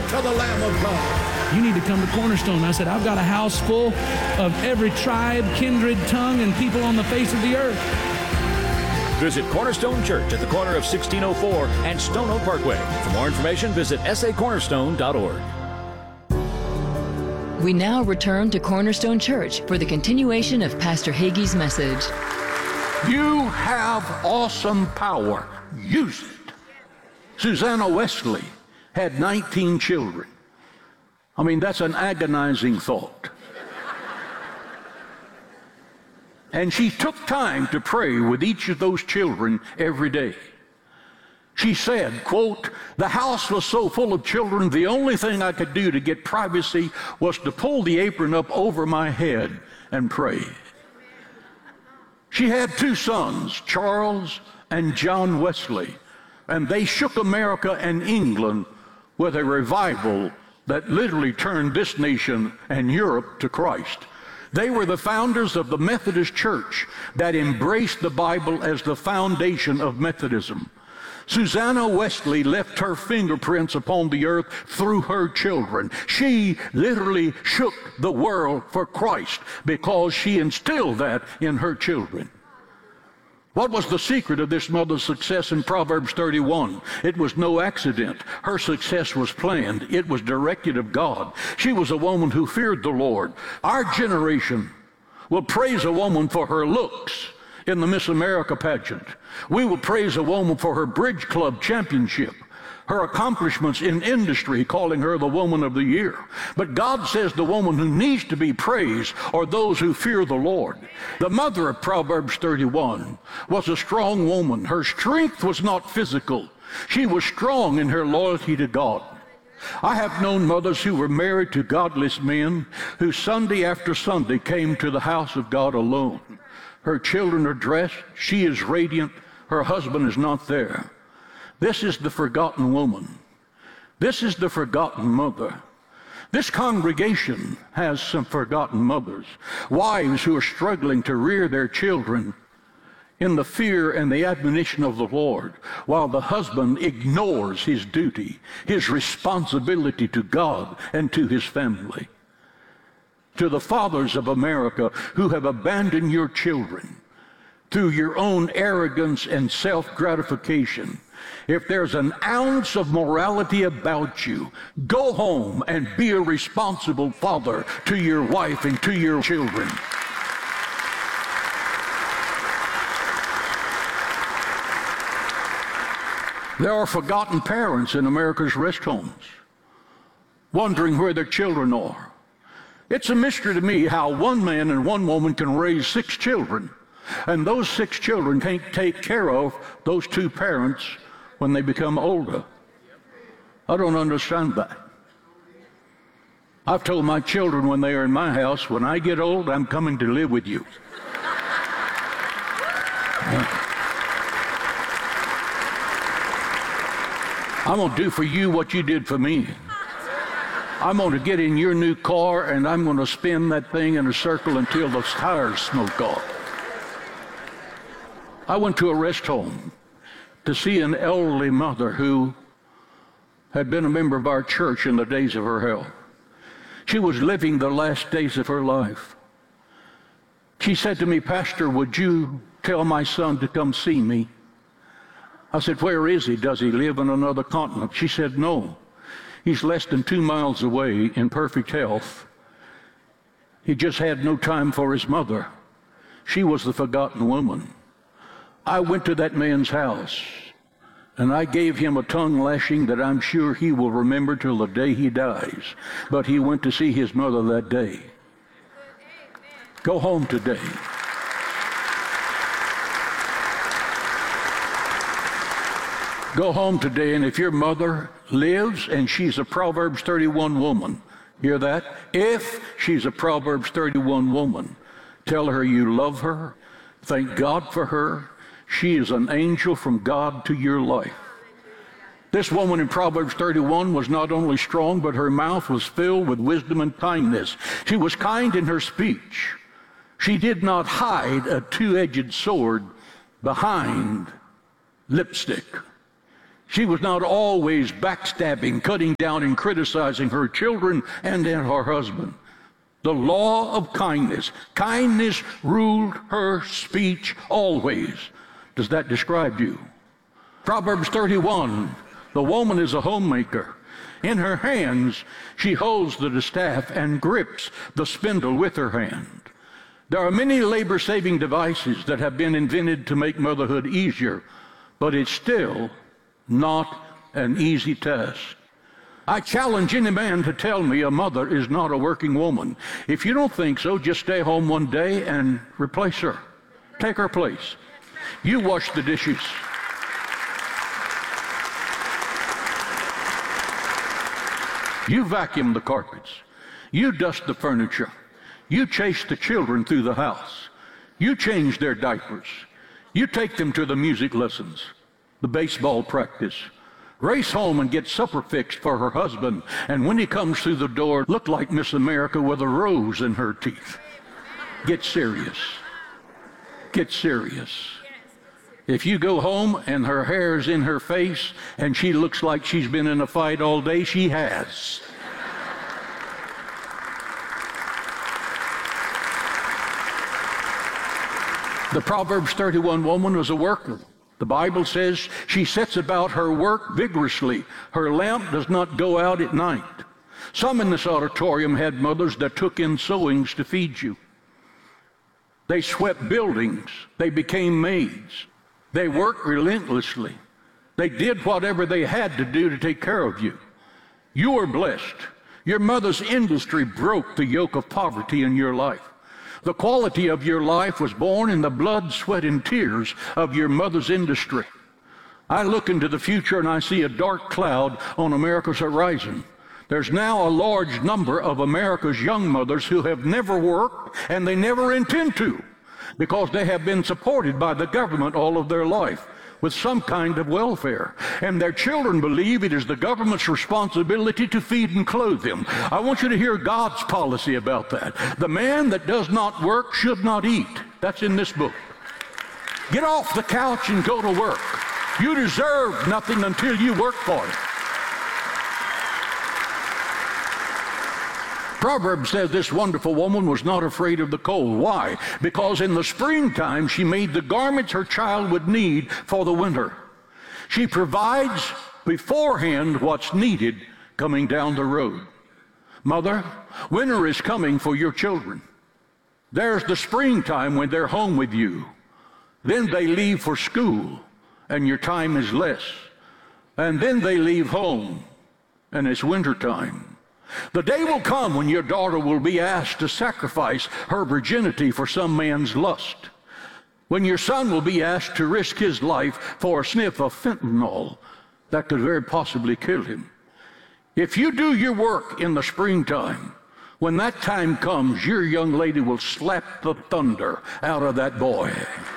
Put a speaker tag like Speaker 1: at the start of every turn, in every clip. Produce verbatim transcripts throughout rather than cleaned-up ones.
Speaker 1: to the Lamb of God.
Speaker 2: You need to come to Cornerstone. I said, I've got a house full of every tribe, kindred, tongue, and people on the face of the earth.
Speaker 3: Visit Cornerstone Church at the corner of sixteen oh four and Stone Oak Parkway. For more information, visit s a cornerstone dot org.
Speaker 4: We now return to Cornerstone Church for the continuation of Pastor Hagee's message.
Speaker 5: You have awesome power. Use it. Susanna Wesley had nineteen children. I mean, that's an agonizing thought. And she took time to pray with each of those children every day. She said, quote, "The house was so full of children, the only thing I could do to get privacy was to pull the apron up over my head and pray." She had two sons, Charles and John Wesley, and they shook America and England with a revival that literally turned this nation and Europe to Christ. They were the founders of the Methodist Church that embraced the Bible as the foundation of Methodism. Susanna Wesley left her fingerprints upon the earth through her children. She literally shook the world for Christ because she instilled that in her children. What was the secret of this mother's success in Proverbs thirty-one? It was no accident. Her success was planned. It was directed of God. She was a woman who feared the Lord. Our generation will praise a woman for her looks in the Miss America pageant. We will praise a woman for her bridge club championship, her accomplishments in industry, calling her the woman of the year. But God says the woman who needs to be praised are those who fear the Lord. The mother of Proverbs thirty-one was a strong woman. Her strength was not physical. She was strong in her loyalty to God. I have known mothers who were married to godless men who Sunday after Sunday came to the house of God alone. Her children are dressed. She is radiant. Her husband is not there. This is the forgotten woman. This is the forgotten mother. This congregation has some forgotten mothers, wives who are struggling to rear their children in the fear and the admonition of the Lord, while the husband ignores his duty, his responsibility to God and to his family. To the fathers of America who have abandoned your children through your own arrogance and self-gratification, if there's an ounce of morality about you, go home and be a responsible father to your wife and to your children. There are forgotten parents in America's rest homes, wondering where their children are. It's a mystery to me how one man and one woman can raise six children, and those six children can't take care of those two parents when they become older. I don't understand that. I've told my children when they are in my house, when I get old, I'm coming to live with you. I'm going to do for you what you did for me. I'm going to get in your new car and I'm going to spin that thing in a circle until the tires smoke off. I went to a rest home to see an elderly mother who had been a member of our church in the days of her health. She was living the last days of her life. She said to me, "Pastor, would you tell my son to come see me?" I said, "Where is he? Does he live in another continent?" She said, "No. He's less than two miles away in perfect health. He just had no time for his mother. She was the forgotten woman." I went to that man's house, and I gave him a tongue lashing that I'm sure he will remember till the day he dies. But he went to see his mother that day. Go home today. Go home today, and if your mother lives and she's a Proverbs thirty-one woman, hear that? If she's a Proverbs thirty-one woman, tell her you love her, thank God for her. She is an angel from God to your life. This woman in Proverbs thirty-one was not only strong, but her mouth was filled with wisdom and kindness. She was kind in her speech. She did not hide a two-edged sword behind lipstick. She was not always backstabbing, cutting down, and criticizing her children and her husband. The law of kindness. Kindness ruled her speech always. Does that describe you? Proverbs thirty-one, the woman is a homemaker. In her hands she holds the distaff and grips the spindle with her hand. There are many labor-saving devices that have been invented to make motherhood easier, but it's still not an easy task. I challenge any man to tell me a mother is not a working woman. If you don't think so, just stay home one day and replace her. Take her place. You wash the dishes. You vacuum the carpets. You dust the furniture. You chase the children through the house. You change their diapers. You take them to the music lessons, the baseball practice. Race home and get supper fixed for her husband, and when he comes through the door, look like Miss America with a rose in her teeth. Get serious. Get serious. If you go home and her hair is in her face and she looks like she's been in a fight all day, she has. The Proverbs thirty-one woman was a worker. The Bible says she sets about her work vigorously. Her lamp does not go out at night. Some in this auditorium had mothers that took in sewings to feed you. They swept buildings. They became maids. They worked relentlessly. They did whatever they had to do to take care of you. You were blessed. Your mother's industry broke the yoke of poverty in your life. The quality of your life was born in the blood, sweat, and tears of your mother's industry. I look into the future and I see a dark cloud on America's horizon. There's now a large number of America's young mothers who have never worked and they never intend to, because they have been supported by the government all of their life with some kind of welfare. And their children believe it is the government's responsibility to feed and clothe them. I want you to hear God's policy about that. The man that does not work should not eat. That's in this book. Get off the couch and go to work. You deserve nothing until you work for it. Proverbs says this wonderful woman was not afraid of the cold. Why? Because in the springtime she made the garments her child would need for the winter. She provides beforehand what's needed coming down the road. Mother, winter is coming for your children. There's the springtime when they're home with you. Then they leave for school and your time is less. And then they leave home and it's wintertime. The day will come when your daughter will be asked to sacrifice her virginity for some man's lust. When your son will be asked to risk his life for a sniff of fentanyl that could very possibly kill him. If you do your work in the springtime, when that time comes, your young lady will slap the thunder out of that boy.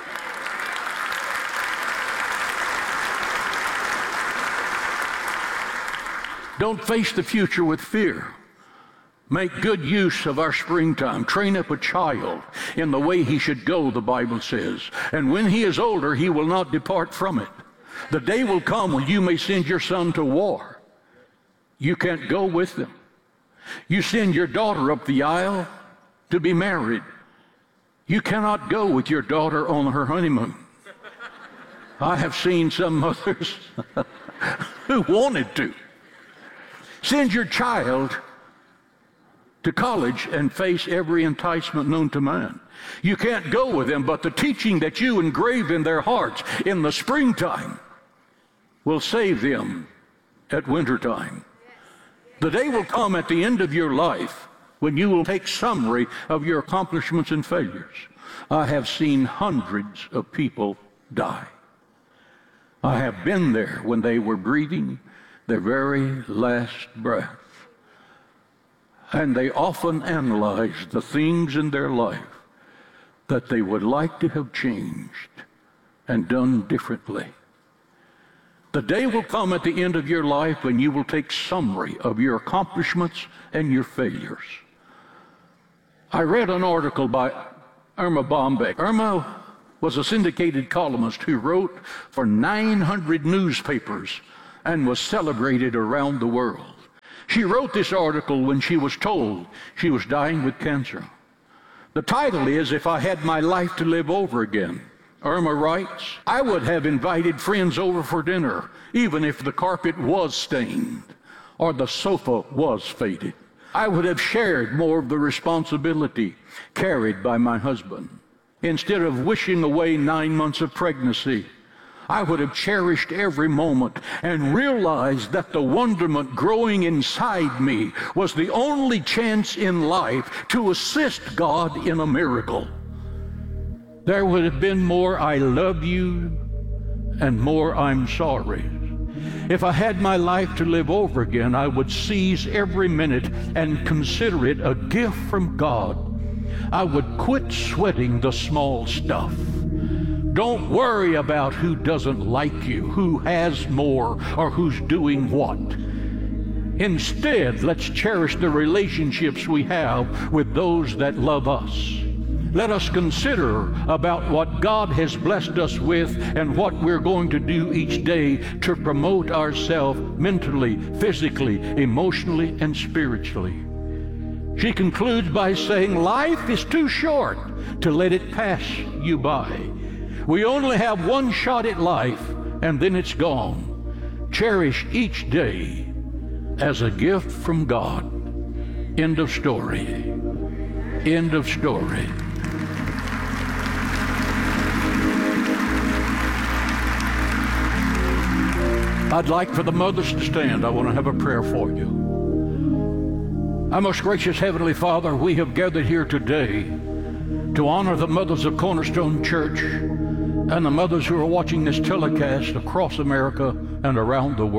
Speaker 5: Don't face the future with fear. Make good use of our springtime. Train up a child in the way he should go, the Bible says. And when he is older, he will not depart from it. The day will come when you may send your son to war. You can't go with them. You send your daughter up the aisle to be married. You cannot go with your daughter on her honeymoon. I have seen some mothers who wanted to. Send your child to college and face every enticement known to man. You can't go with them, but the teaching that you engrave in their hearts in the springtime will save them at wintertime. The day will come at the end of your life when you will take summary of your accomplishments and failures. I have seen hundreds of people die. I have been there when they were breathing their very last breath. And they often analyze the things in their life that they would like to have changed and done differently. The day will come at the end of your life when you will take summary of your accomplishments and your failures. I read an article by Erma Bombeck. Irma was a syndicated columnist who wrote for nine hundred newspapers and was celebrated around the world. She wrote this article when she was told she was dying with cancer. The title is, "If I Had My Life to Live Over Again." Irma writes, "I would have invited friends over for dinner, even if the carpet was stained or the sofa was faded. I would have shared more of the responsibility carried by my husband. Instead of wishing away nine months of pregnancy, I would have cherished every moment and realized that the wonderment growing inside me was the only chance in life to assist God in a miracle. There would have been more I love you and more I'm sorry. If I had my life to live over again, I would seize every minute and consider it a gift from God. I would quit sweating the small stuff. Don't worry about who doesn't like you, who has more, or who's doing what. Instead, let's cherish the relationships we have with those that love us. Let us consider about what God has blessed us with and what we're going to do each day to promote ourselves mentally, physically, emotionally, and spiritually." She concludes by saying, "Life is too short to let it pass you by. We only have one shot at life, and then it's gone. Cherish each day as a gift from God." End of story. End of story. I'd like for the mothers to stand. I want to have a prayer for you. Our most gracious Heavenly Father, we have gathered here today to honor the mothers of Cornerstone Church and the mothers who are watching this telecast across America and around the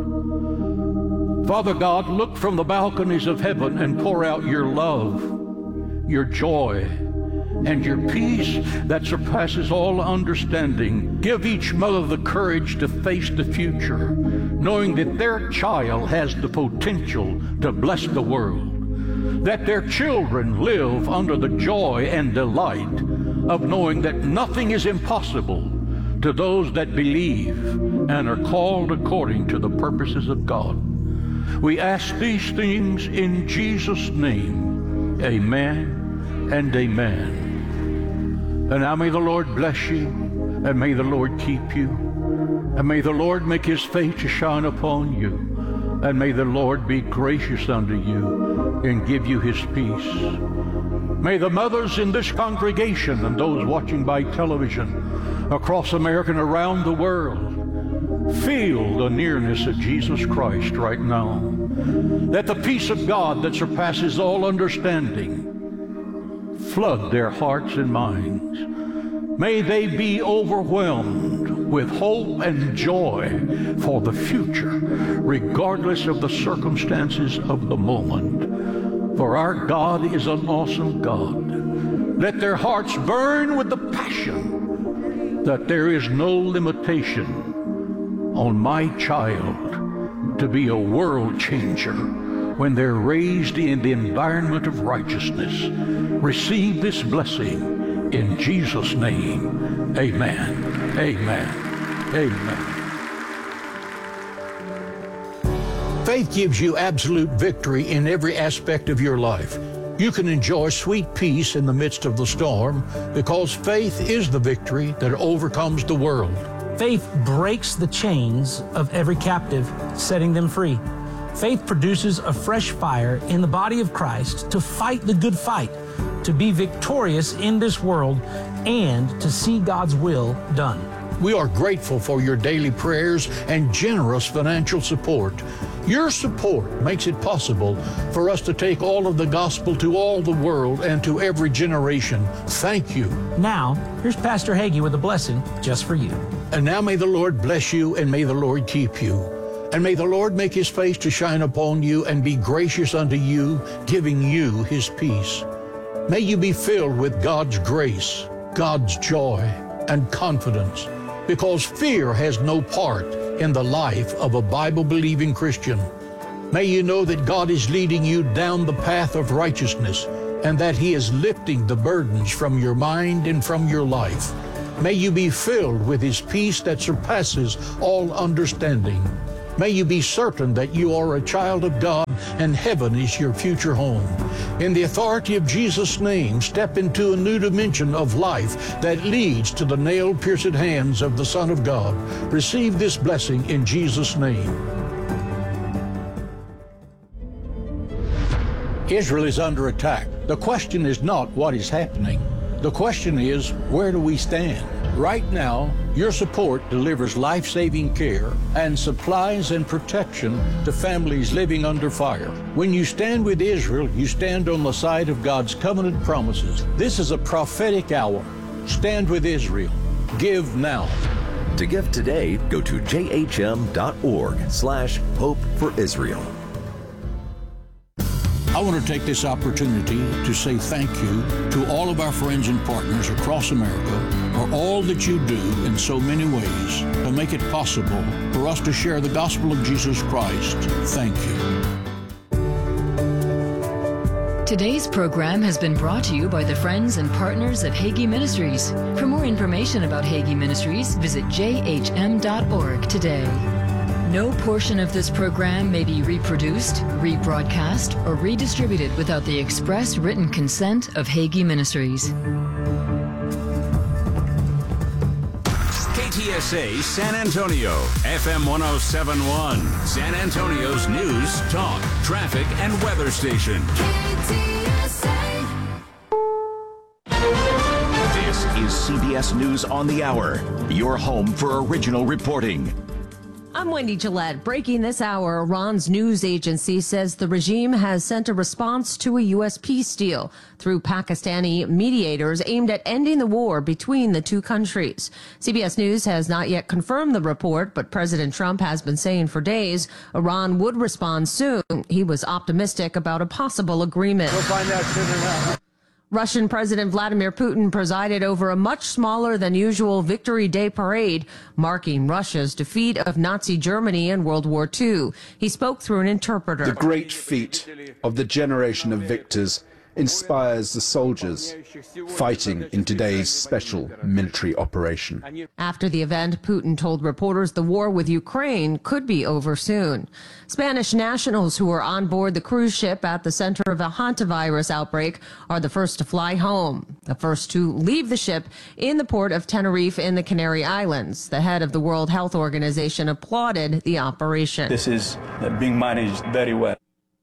Speaker 5: world. Father God, look from the balconies of heaven and pour out your love, your joy, and your peace that surpasses all understanding. Give each mother the courage to face the future, knowing that their child has the potential to bless the world, that their children live under the joy and delight of knowing that nothing is impossible to those that believe and are called according to the purposes of God. We ask these things in Jesus' name. Amen and amen. And now may the Lord bless you, and may the Lord keep you, and may the Lord make his face to shine upon you, and may the Lord be gracious unto you and give you his peace. May the mothers in this congregation and those watching by television across America and around the world feel the nearness of Jesus Christ right now, that the peace of God that surpasses all understanding flood their hearts and minds. May they be overwhelmed with hope and joy for the future, regardless of the circumstances of the moment. For our God is an awesome God. Let their hearts burn with the passion that there is no limitation on my child to be a world changer when they're raised in the environment of righteousness. Receive this blessing in Jesus' name. Amen. Amen. Amen. Faith gives you absolute victory in every aspect of your life. You can enjoy sweet peace in the midst of the storm because faith is the victory that overcomes the world.
Speaker 6: Faith breaks the chains of every captive, setting them free. Faith produces a fresh fire in the body of Christ to fight the good fight, to be victorious in this world, and to see God's will done.
Speaker 5: We are grateful for your daily prayers and generous financial support. Your support makes it possible for us to take all of the gospel to all the world and to every generation. Thank you.
Speaker 6: Now, here's Pastor Hagee with a blessing just for you.
Speaker 5: And now may the Lord bless you, and may the Lord keep you. And may the Lord make his face to shine upon you and be gracious unto you, giving you his peace. May you be filled with God's grace, God's joy, and confidence, because fear has no part in the life of a Bible-believing Christian. May you know that God is leading you down the path of righteousness, and that he is lifting the burdens from your mind and from your life. May you be filled with his peace that surpasses all understanding.
Speaker 7: May you be certain that you are a child of God and heaven is your future home. In the authority of Jesus' name, step into a new dimension of life that leads to the nail-pierced hands of the Son of God. Receive this blessing in Jesus' name. Israel is under attack. The question is not what is happening. The question is, where do we stand? Right now, your support delivers life-saving care and supplies and protection to families living under fire. When you stand with Israel, you stand on the side of God's covenant promises. This is a prophetic hour. Stand with Israel. Give now.
Speaker 8: To give today, go to jhm.org slash hope for Israel.
Speaker 7: I want to take this opportunity to say thank you to all of our friends and partners across America for all that you do in so many ways to make it possible for us to share the gospel of Jesus Christ. Thank you.
Speaker 4: Today's program has been brought to you by the friends and partners of Hagee Ministries. For more information about Hagee Ministries, visit j h m dot org today. No portion of this program may be reproduced, rebroadcast, or redistributed without the express written consent of Hagee Ministries.
Speaker 9: K T S A San Antonio, F M one oh seven point one, San Antonio's news, talk, traffic, and weather station. K T S A.
Speaker 10: This is C B S News on the Hour, your home for original reporting.
Speaker 11: I'm Wendy Gillette. Breaking this hour, Iran's news agency says the regime has sent a response to a U S peace deal through Pakistani mediators aimed at ending the war between the two countries. C B S News has not yet confirmed the report, but President Trump has been saying for days Iran would respond soon. He was optimistic about a possible agreement.
Speaker 1: We'll find out soon enough.
Speaker 11: Russian President Vladimir Putin presided over a much smaller than usual Victory Day parade, marking Russia's defeat of Nazi Germany in World War Two. He spoke through an interpreter.
Speaker 12: The great feat of the generation of victors inspires the soldiers fighting in today's special military operation.
Speaker 11: After the event, Putin told reporters the war with Ukraine could be over soon. Spanish nationals who were on board the cruise ship at the center of a hantavirus outbreak are the first to fly home, the first to leave the ship in the port of Tenerife in the Canary Islands. The head of the World Health Organization applauded the operation.
Speaker 13: This is being managed very well.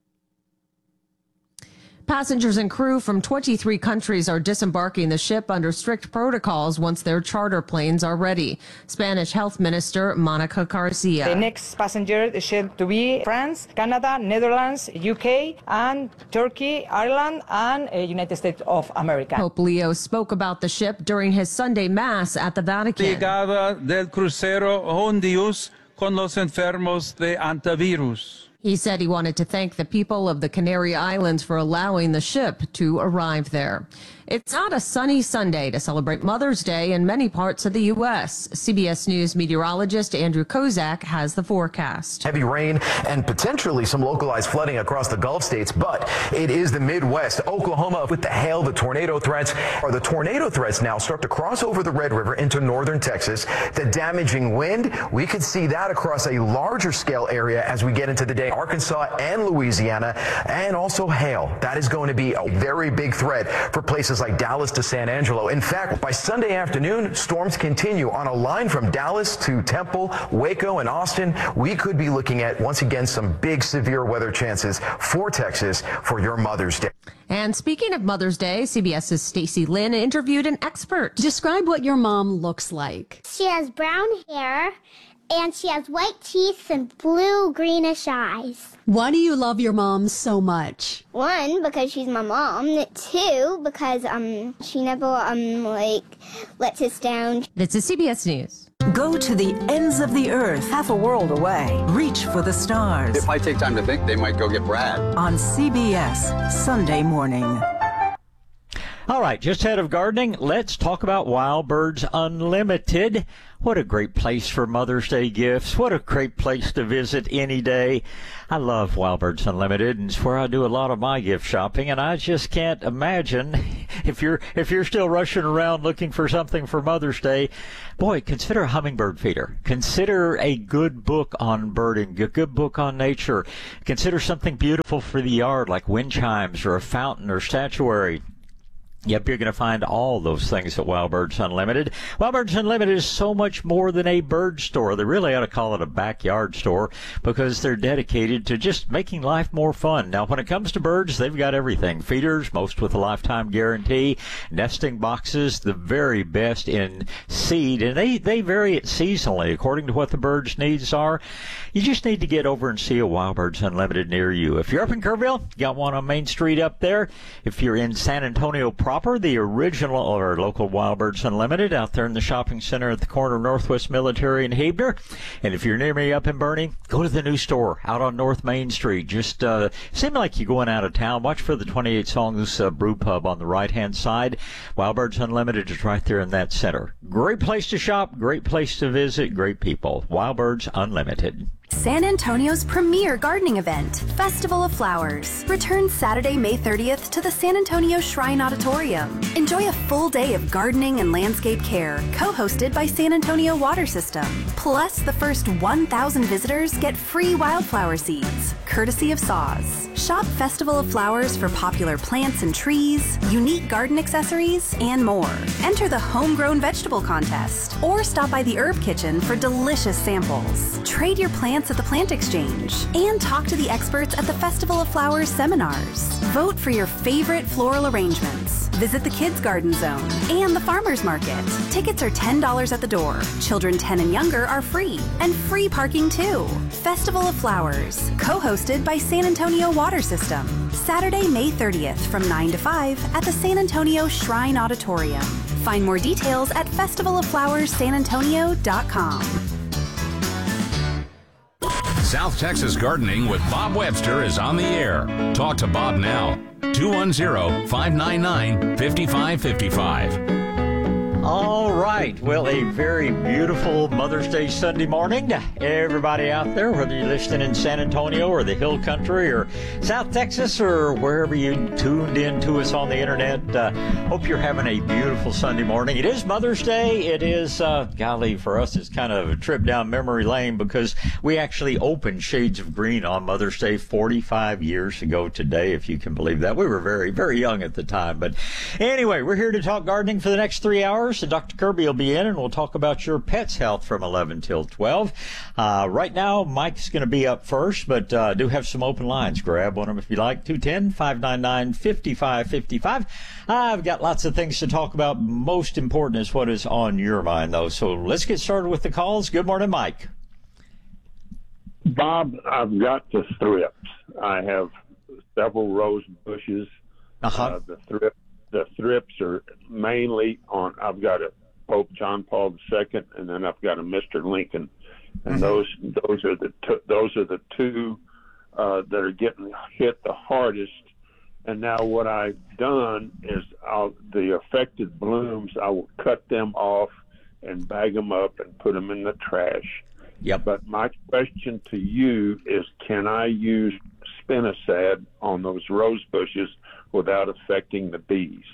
Speaker 11: Passengers and crew from twenty-three countries are disembarking the ship under strict protocols once their charter planes are ready. Spanish Health Minister Monica Garcia.
Speaker 14: The next passenger ship to be France, Canada, Netherlands, U K, and Turkey, Ireland, and uh, United States of America.
Speaker 11: Pope Leo spoke about the ship during his Sunday Mass at the Vatican.
Speaker 15: Llegada del crucero Hondius con los enfermos de antivirus.
Speaker 11: He said he wanted to thank the people of the Canary Islands for allowing the ship to arrive there. It's not a sunny Sunday to celebrate Mother's Day in many parts of the U S. C B S News meteorologist Andrew Kozak has the forecast.
Speaker 16: Heavy rain and potentially some localized flooding across the Gulf states, but it is the Midwest, Oklahoma with the hail, the tornado threats. Or the tornado threats now start to cross over the Red River into northern Texas. The damaging wind, we could see that across a larger scale area as we get into the day. Arkansas and Louisiana, and also hail. That is going to be a very big threat for places like Dallas to San Angelo. In fact, by Sunday afternoon, storms continue on a line from Dallas to Temple, Waco, and Austin. We could be looking at, once again, some big severe weather chances for Texas for your Mother's Day.
Speaker 11: And speaking of Mother's Day, CBS's Stacey Lynn interviewed an expert.
Speaker 17: Describe what your mom looks like.
Speaker 18: She has brown hair, and she has white teeth and blue-greenish eyes.
Speaker 17: Why do you love your mom so much?
Speaker 18: One, because she's my mom. Two, because um she never um like lets us down.
Speaker 11: This is C B S News.
Speaker 19: Go to the ends of the earth, half a world away. Reach for the stars.
Speaker 20: If I take time to think, they might go get Brad.
Speaker 19: On C B S, Sunday morning.
Speaker 21: All right, just ahead of gardening, let's talk about Wild Birds Unlimited. What a great place for Mother's Day gifts. What a great place to visit any day. I love Wild Birds Unlimited, and it's where I do a lot of my gift shopping, and I just can't imagine if you're if you're still rushing around looking for something for Mother's Day, boy, consider a hummingbird feeder. Consider a good book on birding, a good book on nature. Consider something beautiful for the yard like wind chimes or a fountain or statuary. Yep, you're going to find all those things at Wild Birds Unlimited. Wild Birds Unlimited is so much more than a bird store. They really ought to call it a backyard store because they're dedicated to just making life more fun. Now, when it comes to birds, they've got everything. Feeders, most with a lifetime guarantee. Nesting boxes, the very best in seed. And they, they vary it seasonally according to what the bird's needs are. You just need to get over and see a Wild Birds Unlimited near you. If you're up in Kerrville, you got one on Main Street up there. If you're in San Antonio proper, the original or local Wild Birds Unlimited out there in the shopping center at the corner of Northwest Military and Hebner. And if you're near me up in Bernie, go to the new store out on North Main Street. Just uh, seem like you're going out of town. Watch for the twenty-eight Songs uh, Brew Pub on the right-hand side. Wild Birds Unlimited is right there in that center. Great place to shop, great place to visit, great people. Wild Birds Unlimited.
Speaker 2: San Antonio's premier gardening event, Festival of Flowers, returns Saturday, May thirtieth to the San Antonio Shrine Auditorium. Enjoy a full day of gardening and landscape care, co-hosted by San Antonio Water System. Plus, the first one thousand visitors get free wildflower seeds, courtesy of S A W S. Shop Festival of Flowers for popular plants and trees, unique garden accessories, and more. Enter the Homegrown Vegetable Contest, or stop by the Herb Kitchen for delicious samples. Trade your plants at the Plant Exchange, and talk to the experts at the Festival of Flowers seminars. Vote for your favorite floral arrangements. Visit the Kids Garden Zone and the Farmers Market. Tickets are ten dollars at the door. Children ten and younger are free, and free parking too. Festival of Flowers, co-hosted by San Antonio Water System. Saturday, May thirtieth from nine to five at the San Antonio Shrine Auditorium. Find more details at festival of flowers san antonio dot com.
Speaker 9: South Texas Gardening with Bob Webster is on the air. Talk to Bob now. two one zero, five nine nine, five five five five.
Speaker 21: All right. Well, a very beautiful Mother's Day Sunday morning to everybody out there, whether you're listening in San Antonio or the Hill Country or South Texas or wherever you tuned in to us on the internet. Uh, hope you're having a beautiful Sunday morning. It is Mother's Day. It is, uh, golly, for us, it's kind of a trip down memory lane because we actually opened Shades of Green on Mother's Day forty-five years ago today, if you can believe that. We were very, very young at the time. But anyway, we're here to talk gardening for the next three hours. So Doctor Kirby will be in, and we'll talk about your pet's health from eleven till twelve. Uh, right now, Mike's going to be up first, but uh, I do have some open lines. Grab one of them if you like. two one zero, five nine nine, five five five five. I've got lots of things to talk about. Most important is what is on your mind, though. So let's get started with the calls. Good morning, Mike.
Speaker 22: Bob, I've got the thrips. I have several rose bushes.
Speaker 21: Uh-huh.
Speaker 22: Uh, the thrips. The thrips are mainly on, I've got a Pope John Paul the Second, and then I've got a Mister Lincoln. And mm-hmm. those those are the t- those are the two uh, that are getting hit the hardest. And now what I've done is I'll, the affected blooms, I will cut them off and bag them up and put them in the trash.
Speaker 21: Yep.
Speaker 22: But my question to you is, can I use spinosad on those rose bushes without affecting the bees?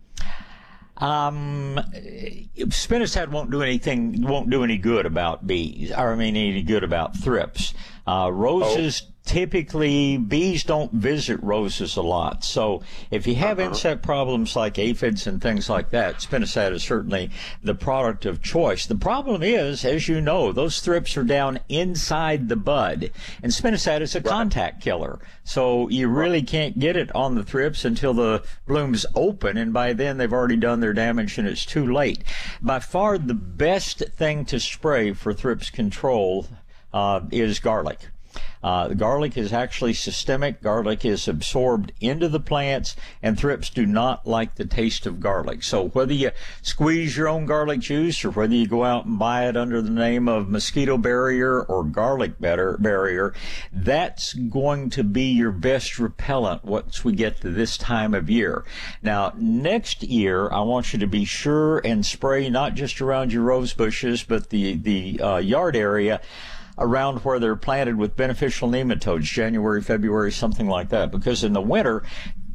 Speaker 21: Um, spinosad won't do anything, won't do any good about bees, or I mean any good about thrips. Uh, roses, oh. typically, bees don't visit roses a lot. So if you have uh-huh. insect problems like aphids and things like that, spinosad is certainly the product of choice. The problem is, as you know, those thrips are down inside the bud, and spinosad is a right. contact killer. So you really can't get it on the thrips until the blooms open, and by then they've already done their damage and it's too late. By far the best thing to spray for thrips control uh, is garlic. Uh, garlic is actually systemic. Garlic is absorbed into the plants, and thrips do not like the taste of garlic. So whether you squeeze your own garlic juice or whether you go out and buy it under the name of mosquito barrier or garlic barrier, that's going to be your best repellent once we get to this time of year. Now, next year, I want you to be sure and spray not just around your rose bushes, but the, the uh, yard area around where they're planted with beneficial nematodes, January, February, something like that. Because in the winter,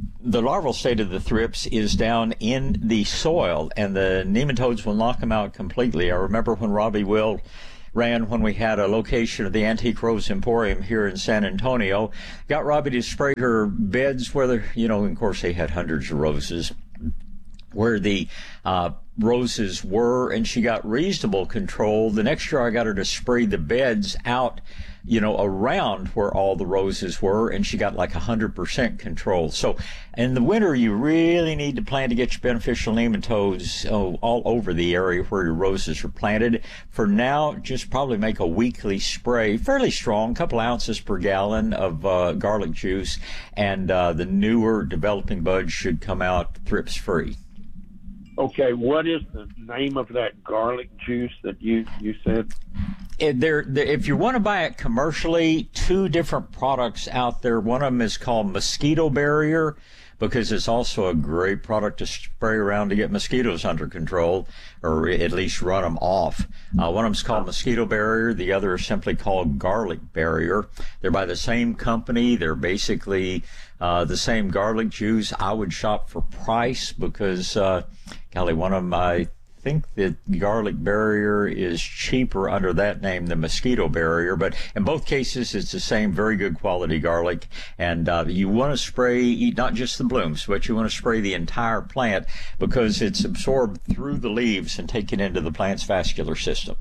Speaker 21: the larval state of the thrips is down in the soil, and the nematodes will knock them out completely. I remember when Robbie Will ran when we had a location of the Antique Rose Emporium here in San Antonio, got Robbie to spray her beds where, the, you know, of course they had hundreds of roses, where the uh, roses were, and she got reasonable control. The next year I got her to spray the beds out, you know, around where all the roses were, and she got like one hundred percent control. So in the winter, you really need to plan to get your beneficial nematodes oh, all over the area where your roses are planted. For now, just probably make a weekly spray, fairly strong, a couple ounces per gallon of uh, garlic juice, and uh, the newer developing buds should come out thrips free.
Speaker 22: Okay, what is the name of that garlic juice that you, you said?
Speaker 21: It, there, there, if you want to buy it commercially, two different products out there. One of them is called Mosquito Barrier, because it's also a great product to spray around to get mosquitoes under control, or at least run them off. Uh, one of them is called Mosquito Barrier. The other is simply called Garlic Barrier. They're by the same company. They're basically uh, the same garlic juice. I would shop for price because, uh, golly, one of them, I think that Garlic Barrier is cheaper under that name than Mosquito Barrier, but in both cases it's the same very good quality garlic. And uh, you want to spray not just the blooms, but you want to spray the entire plant because it's absorbed through the leaves and taken into the plant's vascular system.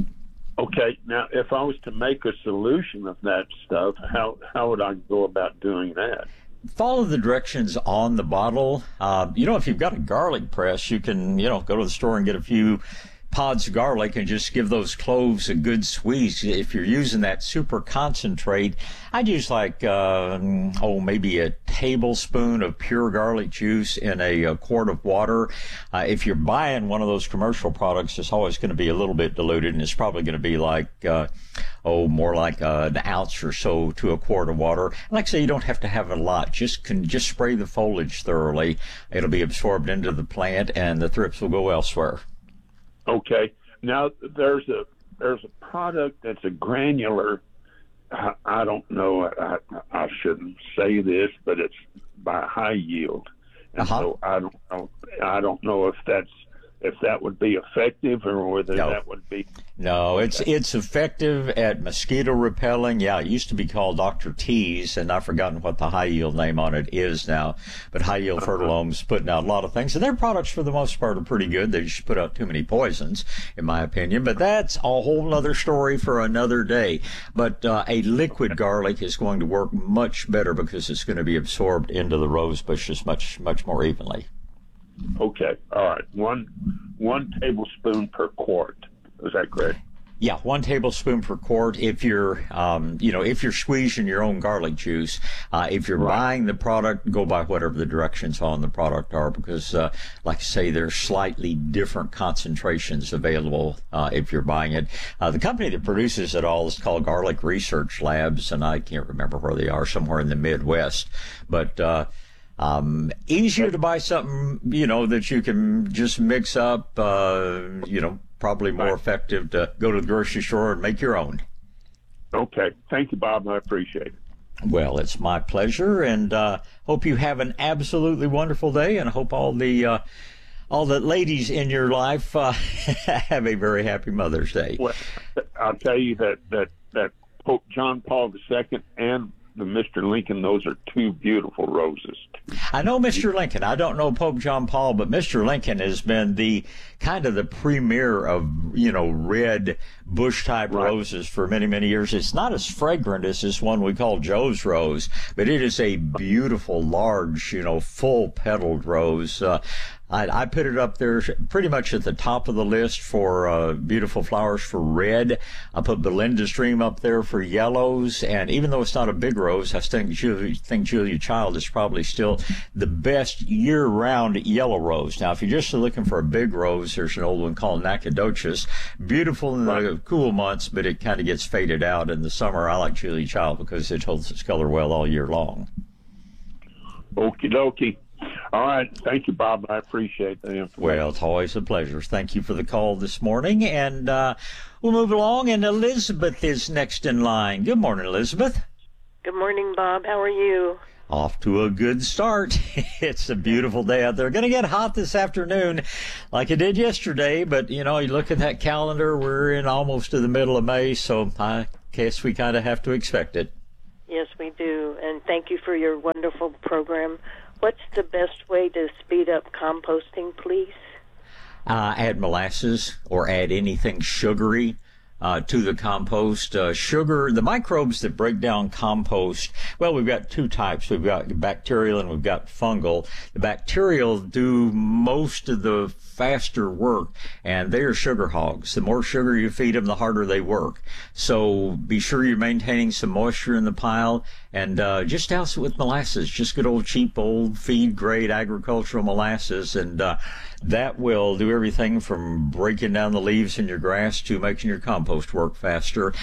Speaker 22: Okay, now if I was to make a solution of that stuff, how how would I go about doing that?
Speaker 21: Follow the directions on the bottle. Uh, you know, if you've got a garlic press, you can, you know, go to the store and get a few pods of garlic and just give those cloves a good squeeze. If you're using that super concentrate, I'd use like, uh, oh, maybe a tablespoon of pure garlic juice in a, a quart of water. Uh, if you're buying one of those commercial products, it's always going to be a little bit diluted, and it's probably going to be like, uh, oh, more like uh, an ounce or so to a quart of water. Like I say, you don't have to have a lot. Just can just spray the foliage thoroughly. It'll be absorbed into the plant, and the thrips will go elsewhere.
Speaker 22: Okay. Now there's a there's a product that's a granular. I, I don't know. I, I shouldn't say this, but it's by High Yield, and uh-huh. so I don't know. I don't know if that's if that would be effective or whether no. that would be.
Speaker 21: No, it's it's effective at mosquito repelling. Yeah, it used to be called Doctor T's, and I've forgotten what the High Yield name on it is now. But High Yield uh-huh. Fertilome's putting out a lot of things, and their products for the most part are pretty good. They just put out too many poisons, in my opinion. But that's a whole other story for another day. But uh, a liquid garlic is going to work much better because it's going to be absorbed into the rose bushes much much more evenly.
Speaker 22: Okay, all right. One one tablespoon per quart. Is that correct?
Speaker 21: Yeah, one tablespoon per quart. If you're, um, you know, if you're squeezing your own garlic juice, uh, if you're right. buying the product, go by whatever the directions on the product are, because, uh, like I say, there's slightly different concentrations available uh, if you're buying it. Uh, the company that produces it all is called Garlic Research Labs, and I can't remember where they are, somewhere in the Midwest, but. Uh, Um, easier to buy something, you know, that you can just mix up, uh, you know, probably more right. effective to go to the grocery store and make your own.
Speaker 22: Okay. Thank you, Bob. I appreciate it.
Speaker 21: Well, it's my pleasure, and uh, hope you have an absolutely wonderful day, and hope all the uh, all the ladies in your life uh, have a very happy Mother's Day.
Speaker 22: Well, I'll tell you that, that, that Pope John Paul the Second and the Mister Lincoln, those are two beautiful roses.
Speaker 21: I know Mister Lincoln. I don't know Pope John Paul, but Mister Lincoln has been the kind of the premier of, you know, red bush type right. roses for many, many years. It's not as fragrant as this one we call Joe's Rose, but it is a beautiful, large, you know, full petaled rose. Uh, I, I put it up there pretty much at the top of the list for uh, beautiful flowers for red. I put Belinda's Dream up there for yellows, and even though it's not a big rose, I think Julia, think Julia Child is probably still the best year-round yellow rose. Now, if you're just looking for a big rose, there's an old one called Nacogdoches. Beautiful in the cool months, but it kind of gets faded out in the summer. I like Julia Child because it holds its color well all year long.
Speaker 22: Okie dokie. All right. Thank you, Bob. I appreciate the information.
Speaker 21: Well, it's always a pleasure. Thank you for the call this morning. And uh, we'll move along. And Elizabeth is next in line. Good morning, Elizabeth.
Speaker 3: Good morning, Bob. How are you?
Speaker 21: off to a good start. It's a beautiful day out there. Going to get hot this afternoon like it did yesterday, but, you know, you look at that calendar, we're in almost to the middle of May, so I guess we kind of have to expect it.
Speaker 3: Yes, we do, and thank you for your wonderful program. What's the best way to speed up composting, please?
Speaker 21: Uh, add molasses or add anything sugary uh, to the compost. Uh, sugar, the microbes that break down compost, well, we've got two types. We've got bacterial and we've got fungal. The bacterial do most of the faster work, and they are sugar hogs. The more sugar you feed them, the harder they work. So be sure you're maintaining some moisture in the pile, and uh, just douse it with molasses, just good old cheap old feed grade agricultural molasses, and uh, that will do everything from breaking down the leaves in your grass to making your compost work faster.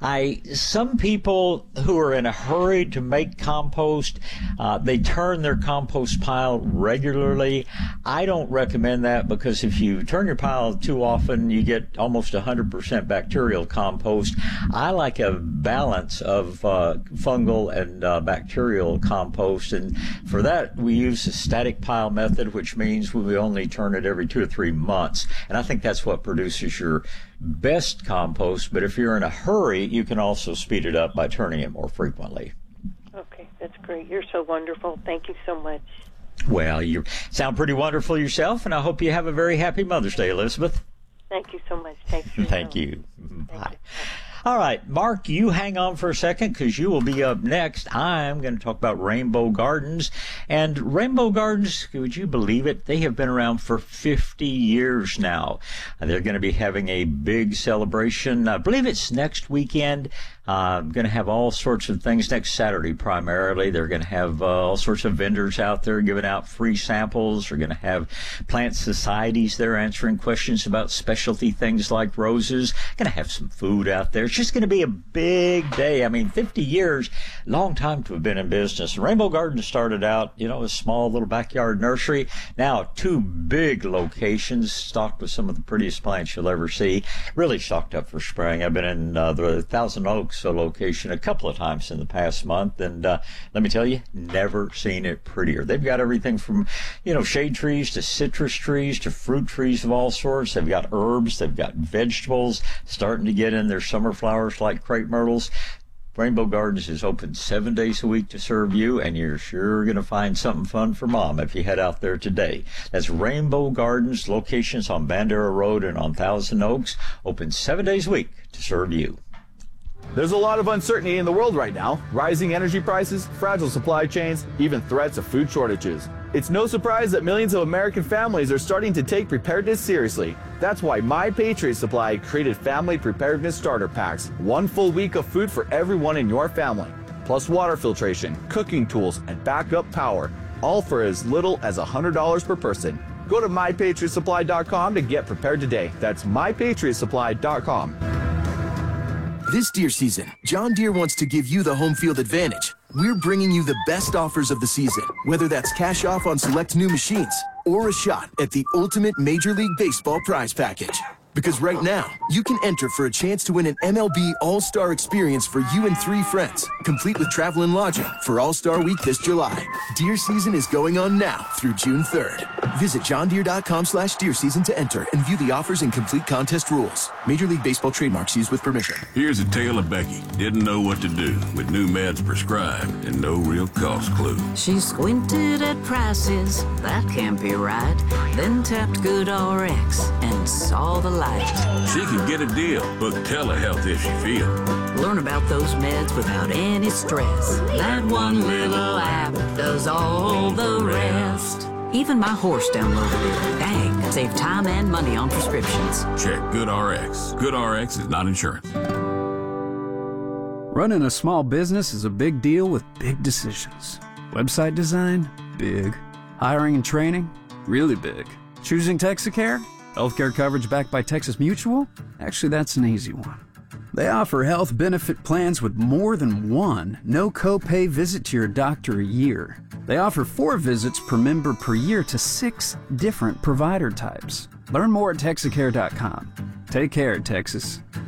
Speaker 21: I some people who are in a hurry to make compost, uh, they turn their compost pile regularly. I don't recommend that, because if you turn your pile too often, you get almost one hundred percent bacterial compost. I like a balance of uh, fungal and uh, bacterial compost, and for that we use the static pile method, which means we only turn it every two or three months, and I think that's what produces your best compost. But if you're in a hurry, you can also speed it up by turning it more frequently.
Speaker 3: Okay, that's great. You're so wonderful. Thank you so much.
Speaker 21: Well, you sound pretty wonderful yourself, and I hope you have a very happy Mother's Day, Elizabeth.
Speaker 3: Thank you so much. Thanks for
Speaker 21: Thank you. Bye. All right, Mark, you hang on for a second, because you will be up next. I'm going to talk about Rainbow Gardens. And Rainbow Gardens, would you believe it? They have been around for fifty years now. They're going to be having a big celebration. I believe it's next weekend. Uh, going to have all sorts of things next Saturday primarily. They're going to have uh, all sorts of vendors out there giving out free samples. They're going to have plant societies there answering questions about specialty things like roses. Going to have some food out there. It's just going to be a big day. I mean, fifty years, long time to have been in business. Rainbow Gardens started out, you know, a small little backyard nursery. Now two big locations stocked with some of the prettiest plants you'll ever see. Really stocked up for spring. I've been in uh, the Thousand Oaks location a couple of times in the past month, and uh, let me tell you, never seen it prettier. They've got everything from, you know, shade trees to citrus trees to fruit trees of all sorts. They've got herbs, they've got vegetables, starting to get in their summer flowers like crepe myrtles. Rainbow Gardens is open seven days a week to serve you, and you're sure going to find something fun for Mom if you head out there today. That's Rainbow Gardens, locations on Bandera Road and on Thousand Oaks, open seven days a week to serve you.
Speaker 6: There's a lot of uncertainty in the world right now. Rising energy prices, fragile supply chains, even threats of food shortages. It's no surprise that millions of American families are starting to take preparedness seriously. That's why My Patriot Supply created Family Preparedness Starter Packs. One full week of food for everyone in your family. Plus water filtration, cooking tools, and backup power. All for as little as one hundred dollars per person. Go to my patriot supply dot com to get prepared today. That's my patriot supply dot com.
Speaker 23: This deer season, John Deere wants to give you the home field advantage. We're bringing you the best offers of the season, whether that's cash off on select new machines or a shot at the ultimate Major League Baseball prize package. Because right now, you can enter for a chance to win an M L B All-Star experience for you and three friends, complete with travel and lodging for All-Star Week this July. Deer season is going on now through June third. Visit john deere dot com slash deer season to enter and view the offers and complete contest rules. Major League Baseball trademarks used with permission.
Speaker 24: Here's a tale of Becky. Didn't know what to do with new meds prescribed and no real cost clue.
Speaker 25: She squinted at prices, that can't be right. Then tapped Good R X and saw the light.
Speaker 24: She can get a deal. Book telehealth if she feels.
Speaker 25: Learn about those meds without any stress. That one little app does all the rest. Even my horse downloaded it. Dang, save time and money on prescriptions.
Speaker 24: Check Good R X. Good R X is not insurance.
Speaker 26: Running a small business is a big deal with big decisions. Website design? Big. Hiring and training? Really big. Choosing Texacare? Healthcare coverage backed by Texas Mutual? Actually, that's an easy one. They offer health benefit plans with more than one no copay visit to your doctor a year. They offer four visits per member per year to six different provider types. Learn more at Texacare dot com. Take care, Texas.